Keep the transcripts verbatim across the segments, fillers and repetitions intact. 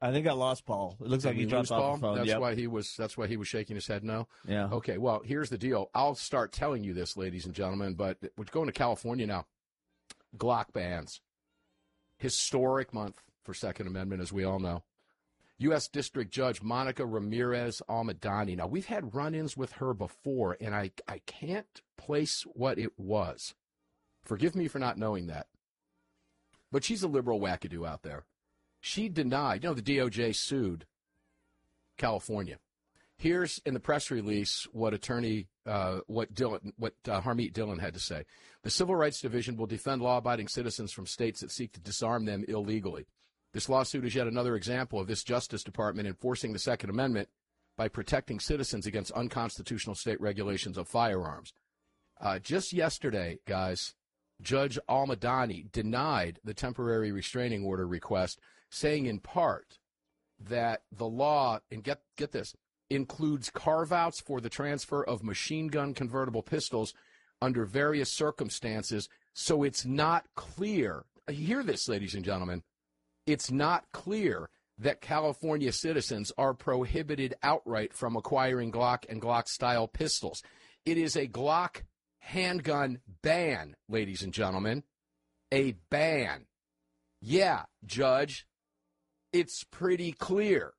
I think I lost Paul. It looks Did like he we dropped lose off Paul? the phone. That's Yep. why he was. That's why he was shaking his head no. Yeah. Okay. Well, here's the deal. I'll start telling you this, ladies and gentlemen. But we're going to California now. Glock bans. Historic month for Second Amendment, as we all know. U S. District Judge Monica Ramirez Almadani. Now, we've had run-ins with her before, and I, I can't place what it was. Forgive me for not knowing that. But she's a liberal wackadoo out there. She denied, you know, the D O J sued California. Here's in the press release what attorney, uh, what Dillon, what uh, Harmeet Dillon had to say. The Civil Rights Division will defend law-abiding citizens from states that seek to disarm them illegally. This lawsuit is yet another example of this Justice Department enforcing the Second Amendment by protecting citizens against unconstitutional state regulations of firearms. Uh, just yesterday, guys, Judge Almadani denied the temporary restraining order request, saying in part that the law, and get get this, includes carve-outs for the transfer of machine gun convertible pistols under various circumstances, so it's not clear. Hear this, ladies and gentlemen. It's not clear that California citizens are prohibited outright from acquiring Glock and Glock-style pistols. It is a Glock handgun ban, ladies and gentlemen. A ban. Yeah, Judge, it's pretty clear.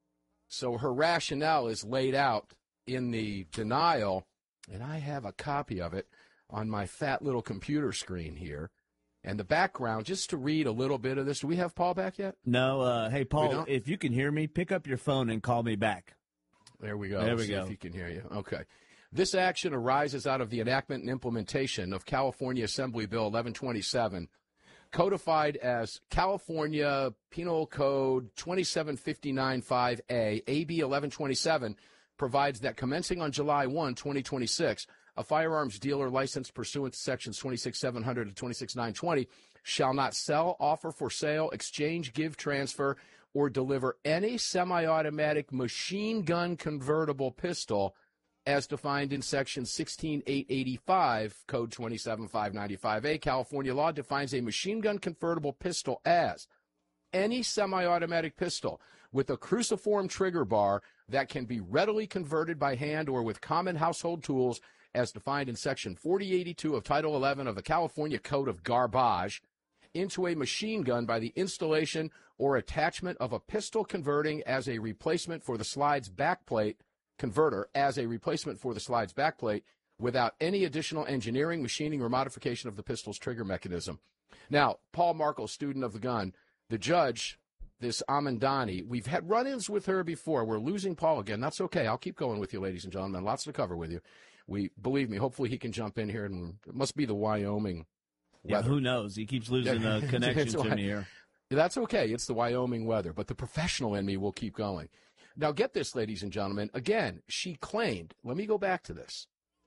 So her rationale is laid out in the denial, and I have a copy of it on my fat little computer screen here. And the background, just to read a little bit of this. Do we have Paul back yet? No. Uh, hey, Paul, if you can hear me, pick up your phone and call me back. There we go. There Let's we see go. if he can hear you. Okay. This action arises out of the enactment and implementation of California Assembly Bill eleven twenty-seven, codified as California Penal Code twenty-seven fifty-nine five A. A B eleven twenty-seven provides that commencing on July first, twenty twenty-six, a firearms dealer licensed pursuant to sections twenty-six seven hundred to twenty-six nine twenty shall not sell, offer for sale, exchange, give, transfer, or deliver any semi-automatic machine gun convertible pistol as defined in section sixteen eight eighty-five, code twenty-seven five ninety-five A. California law defines a machine gun convertible pistol as any semi-automatic pistol with a cruciform trigger bar that can be readily converted by hand or with common household tools as defined in section forty eighty-two of Title eleven of the California Code of Garbage into a machine gun by the installation or attachment of a pistol converting as a replacement for the slide's backplate converter as a replacement for the slide's backplate without any additional engineering, machining, or modification of the pistol's trigger mechanism. Now, Paul Markle, student of the gun, the judge, this Amandani, we've had run-ins with her before. We're losing Paul again. That's okay. I'll keep going with you, ladies and gentlemen. Lots to cover with you. We believe me. Hopefully he can jump in here, and it must be the Wyoming weather. Yeah, who knows? He keeps losing the connection to me here. That's okay. It's the Wyoming weather, but the professional in me will keep going. Now, get this, ladies and gentlemen. Again, she claimed, let me go back to this.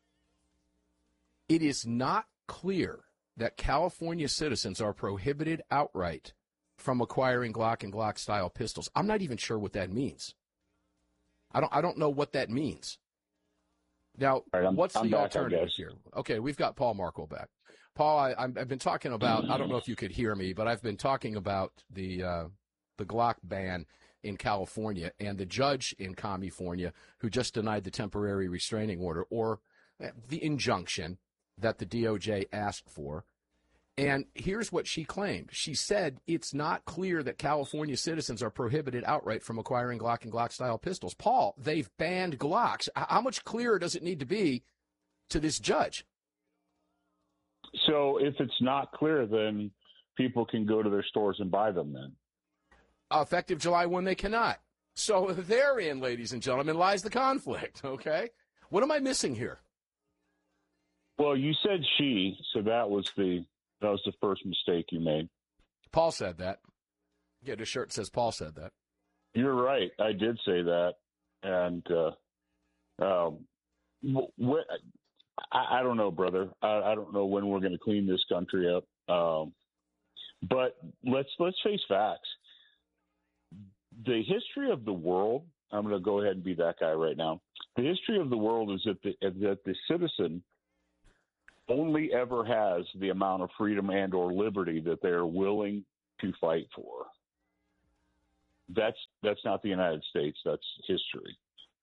It is not clear that California citizens are prohibited outright from acquiring Glock and Glock-style pistols. I'm not even sure what that means. I don't I don't know what that means. Now, right, I'm, what's I'm the back, alternative here? Okay, we've got Paul Markle back. Paul, I, I've been talking about, I don't know if you could hear me, but I've been talking about the uh, the Glock ban in California and the judge in California who just denied the temporary restraining order or the injunction that the D O J asked for. And here's what she claimed. She said it's not clear that California citizens are prohibited outright from acquiring Glock and Glock-style pistols. Paul, they've banned Glocks. How much clearer does it need to be to this judge? So if it's not clear, then people can go to their stores and buy them then. Effective July first, they cannot. So therein, ladies and gentlemen, lies the conflict, okay? What am I missing here? Well, you said she, so that was the that was the first mistake you made. Paul said that. Yeah, the shirt says Paul said that. You're right. I did say that. And uh, um, what, I, I don't know, brother. I, I don't know when we're going to clean this country up. Um, but let's let's face facts. The history of the world, I'm going to go ahead and be that guy right now. The history of the world is that the, that the citizen only ever has the amount of freedom and or liberty that they are willing to fight for. that's that's not the United States. That's history.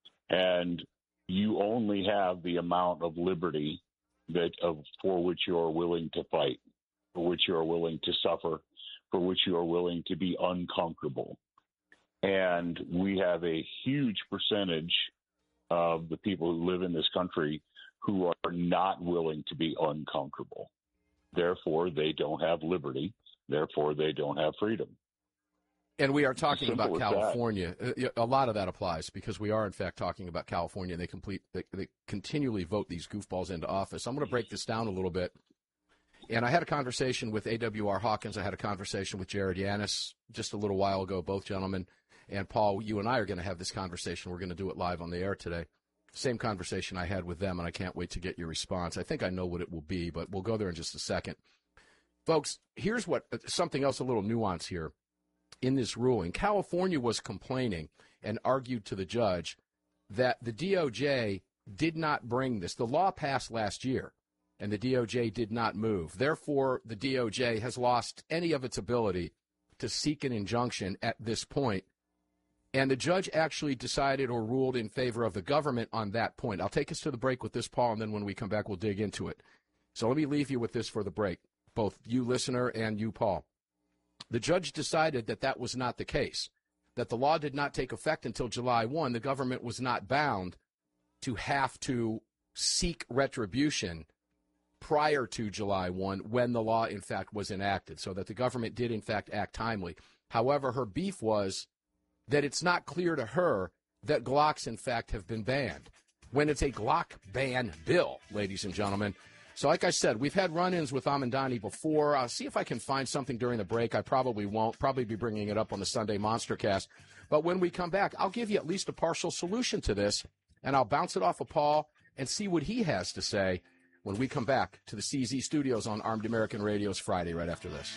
And you only have the amount of liberty that of for which you are willing to fight, for which you are willing to suffer, for which you are willing to be uncomfortable. And we have a huge percentage of the people who live in this country who are not willing to be uncomfortable. Therefore, they don't have liberty. Therefore, they don't have freedom. And we are talking about California. That. A lot of that applies because we are, in fact, talking about California. They complete, they, they continually vote these goofballs into office. I'm going to break this down a little bit. And I had a conversation with A W R Hawkins. I had a conversation with Jared Yanis just a little while ago, both gentlemen. And, Paul, you and I are going to have this conversation. We're going to do it live on the air today. Same conversation I had with them, and I can't wait to get your response. I think I know what it will be, but we'll go there in just a second. Folks, here's what something else, a little nuance here. In this ruling, California was complaining and argued to the judge that the D O J did not bring this. The law passed last year, and the D O J did not move. Therefore, the D O J has lost any of its ability to seek an injunction at this point. And the judge actually decided or ruled in favor of the government on that point. I'll take us to the break with this, Paul, and then when we come back, we'll dig into it. So let me leave you with this for the break, both you, listener, and you, Paul. The judge decided that that was not the case, that the law did not take effect until July first. The government was not bound to have to seek retribution prior to July first when the law, in fact, was enacted, so that the government did, in fact, act timely. However, her beef was that it's not clear to her that Glocks, in fact, have been banned, when it's a Glock ban bill, ladies and gentlemen. So like I said, we've had run-ins with Amandani before. I'll see if I can find something during the break. I probably won't. Probably be bringing it up on the Sunday Monstercast. But when we come back, I'll give you at least a partial solution to this, and I'll bounce it off of Paul and see what he has to say when we come back to the C Z Studios on Armed American Radio's Friday right after this.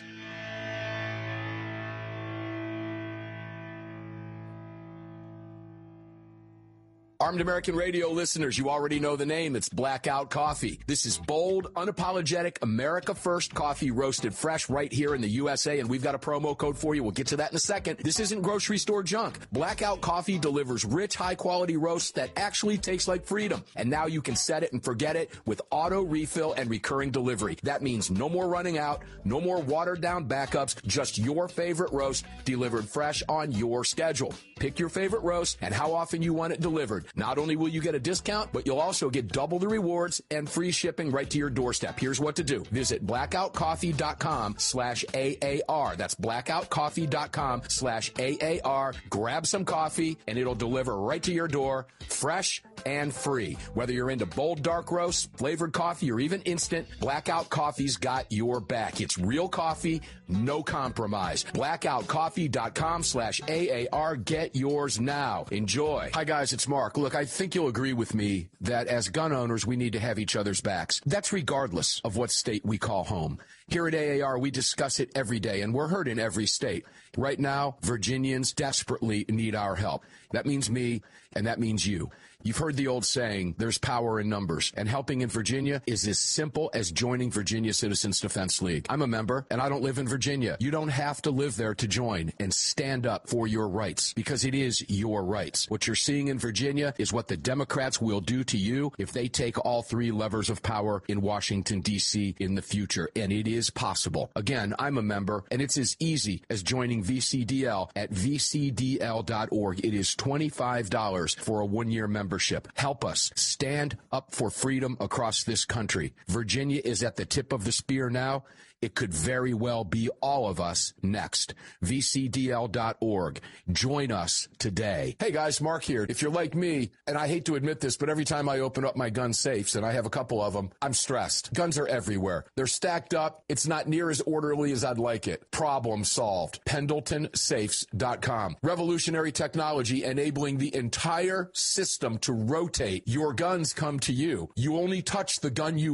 Armed American Radio listeners, you already know the name. It's Blackout Coffee. This is bold, unapologetic, America First coffee roasted fresh right here in the U S A, and we've got a promo code for you. We'll get to that in a second. This isn't grocery store junk. Blackout Coffee delivers rich, high-quality roasts that actually taste like freedom. And now you can set it and forget it with auto refill and recurring delivery. That means no more running out, no more watered-down backups, just your favorite roast delivered fresh on your schedule. Pick your favorite roast and how often you want it delivered. Not only will you get a discount, but you'll also get double the rewards and free shipping right to your doorstep. Here's what to do. Visit blackoutcoffee.com slash AAR. That's blackoutcoffee.com slash AAR. Grab some coffee, and it'll deliver right to your door, fresh and free. Whether you're into bold dark roast, flavored coffee, or even instant, Blackout Coffee's got your back. It's real coffee, no compromise. blackoutcoffee.com slash AAR. Get yours now. Enjoy. Hi, guys. It's Mark. Look, I think you'll agree with me that as gun owners, we need to have each other's backs. That's regardless of what state we call home. Here at A A R, we discuss it every day, and we're heard in every state. Right now, Virginians desperately need our help. That means me, and that means you. You've heard the old saying, there's power in numbers, and helping in Virginia is as simple as joining Virginia Citizens Defense League. I'm a member, and I don't live in Virginia. You don't have to live there to join and stand up for your rights, because it is your rights. What you're seeing in Virginia is what the Democrats will do to you if they take all three levers of power in Washington, D C in the future, and it is possible. Again, I'm a member, and it's as easy as joining V C D L at V C D L dot org. It is twenty-five dollars for a one-year membership. Help us stand up for freedom across this country. Virginia is at the tip of the spear now. It could very well be all of us next. V C D L dot org. Join us today. Hey guys, Mark here. If you're like me, and I hate to admit this, but every time I open up my gun safes, and I have a couple of them, I'm stressed. Guns are everywhere. They're stacked up. It's not near as orderly as I'd like it. Problem solved. Pendleton Safes dot com. Revolutionary technology enabling the entire system to rotate. Your guns come to you. You only touch the gun you want.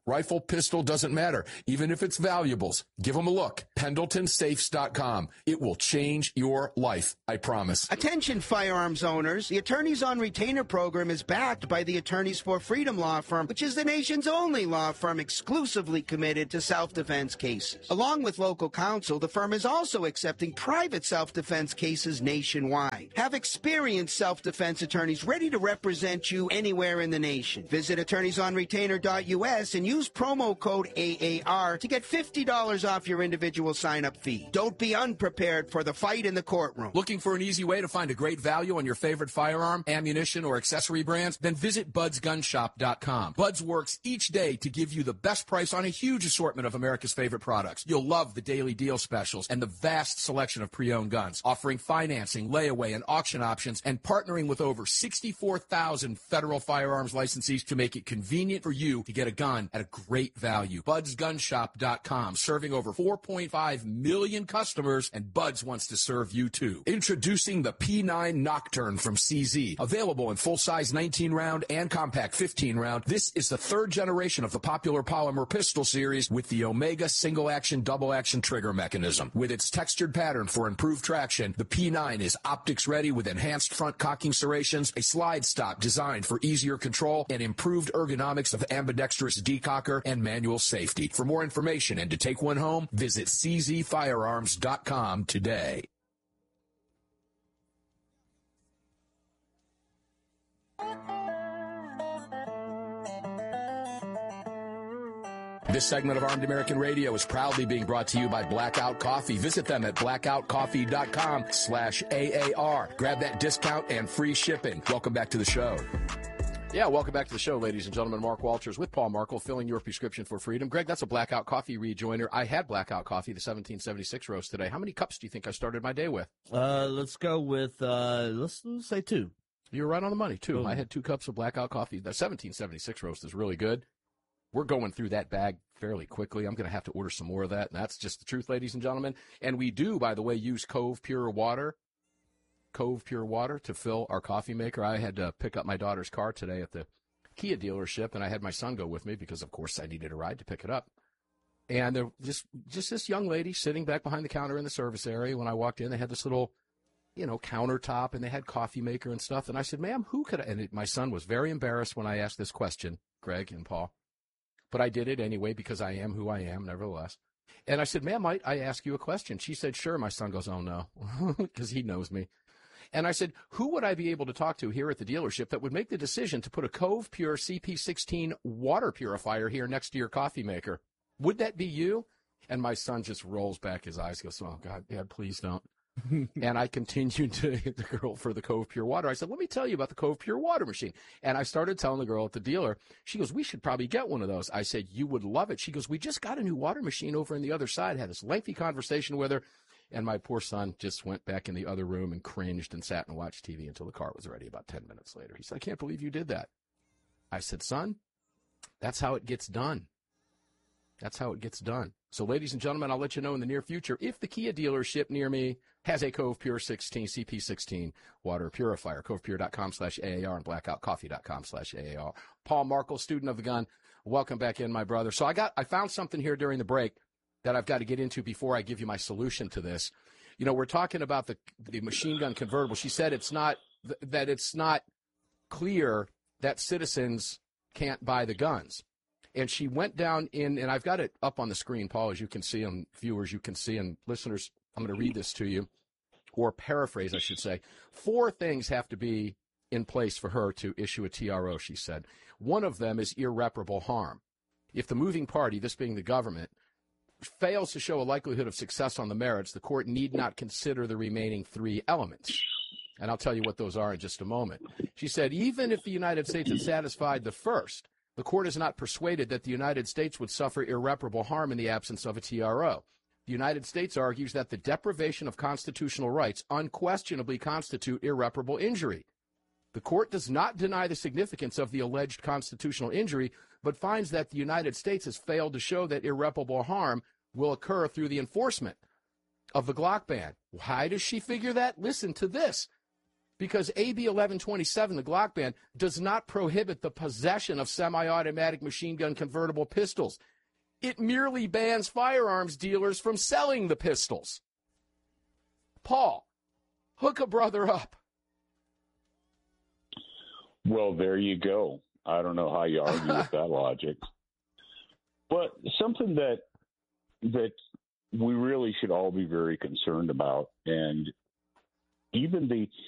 Rifle, pistol, doesn't matter. Even if it's valuables, give them a look. Pendleton Safes dot com. It will change your life, I promise. Attention firearms owners. The Attorneys on Retainer program is backed by the Attorneys for Freedom law firm, which is the nation's only law firm exclusively committed to self-defense cases. Along with local counsel, the firm is also accepting private self-defense cases nationwide. Have experienced self-defense attorneys ready to represent you anywhere in the nation. Visit attorneys on retainer dot U S and use promo code A A R to get fifty dollars off your individual sign-up fee. Don't be unprepared for the fight in the courtroom. Looking for an easy way to find a great value on your favorite firearm, ammunition, or accessory brands? Then visit buds gun shop dot com. Buds works each day to give you the best price on a huge assortment of America's favorite products. You'll love the daily deal specials and the vast selection of pre-owned guns, offering financing, layaway, and auction options, and partnering with over sixty-four thousand federal firearms licensees to make it convenient for you to get a gun at a great value. buds gun shop dot com, serving over four point five million customers, and Buds wants to serve you too. Introducing the P nine Nocturne from C Z. Available in full-size nineteen round and compact fifteen round, this is the third generation of the popular polymer pistol series with the Omega single-action, double-action trigger mechanism. With its textured pattern for improved traction, the P nine is optics-ready with enhanced front cocking serrations, a slide stop designed for easier control, and improved ergonomics of ambidextrous decocker and manual safety. For more information and to take one home, visit c z firearms dot com today. This segment of Armed American Radio is proudly being brought to you by Blackout Coffee. Visit them at blackout coffee dot com slash A A R. Grab that discount and free shipping. Welcome back to the show. Yeah, welcome back to the show, ladies and gentlemen. Mark Walters with Paul Markle, filling your prescription for freedom. Greg, that's a Blackout Coffee rejoiner. I had Blackout Coffee, the seventeen seventy-six roast today. How many cups do you think I started my day with? Uh, let's go with, uh, let's, let's say two. You were right on the money, two. Oh. I had two cups of Blackout Coffee. The seventeen seventy-six roast is really good. We're going through that bag fairly quickly. I'm going to have to order some more of that, and that's just the truth, ladies and gentlemen. And we do, by the way, use Cove Pure Water, Cove Pure Water to fill our coffee maker. I had to pick up my daughter's car today at the Kia dealership, and I had my son go with me because, of course, I needed a ride to pick it up. And there just just this young lady sitting back behind the counter in the service area. When I walked in, they had this little, you know, countertop, and they had coffee maker and stuff. And I said, ma'am, who could I? And it, my son was very embarrassed when I asked this question, Greg and Paul. But I did it anyway because I am who I am, nevertheless. And I said, ma'am, might I ask you a question? She said, sure. My son goes, oh, no, because he knows me. And I said, who would I be able to talk to here at the dealership that would make the decision to put a Cove Pure C P sixteen water purifier here next to your coffee maker? Would that be you? And my son just rolls back his eyes, goes, oh, God, Dad, please don't. And I continued to hit the girl for the Cove Pure Water. I said, let me tell you about the Cove Pure Water machine. And I started telling the girl at the dealer. She goes, we should probably get one of those. I said, you would love it. She goes, we just got a new water machine over on the other side. Had this lengthy conversation with her. And my poor son just went back in the other room and cringed and sat and watched T V until the car was ready about ten minutes later. He said, I can't believe you did that. I said, son, that's how it gets done. That's how it gets done. So, ladies and gentlemen, I'll let you know in the near future if the Kia dealership near me has a Cove Pure sixteen, C P sixteen water purifier. CovePure.com slash AAR and BlackoutCoffee.com slash AAR. Paul Markle, student of the gun. Welcome back in, my brother. So I got, I found something here during the break that I've got to get into before I give you my solution to this. You know, we're talking about the the machine gun convertible. She said it's not, that it's not clear that citizens can't buy the guns. And she went down in, and I've got it up on the screen, Paul, as you can see, and viewers, you can see, and listeners, I'm going to read this to you, or paraphrase, I should say. Four things have to be in place for her to issue a T R O, she said. One of them is irreparable harm. If the moving party, this being the government, fails to show a likelihood of success on the merits, the court need not consider the remaining three elements. And I'll tell you what those are in just a moment. She said, even if the United States had satisfied the first, the court is not persuaded that the United States would suffer irreparable harm in the absence of a T R O. The United States argues that the deprivation of constitutional rights unquestionably constitute irreparable injury. The court does not deny the significance of the alleged constitutional injury, but finds that the United States has failed to show that irreparable harm will occur through the enforcement of the Glock ban. Why does she figure that? Listen to this. because A B eleven twenty-seven, the Glock ban, does not prohibit the possession of semi-automatic machine gun convertible pistols. It merely bans firearms dealers from selling the pistols. Paul, hook a brother up. Well, there you go. I don't know how you argue with that logic. But something that that we really should all be very concerned about, and even the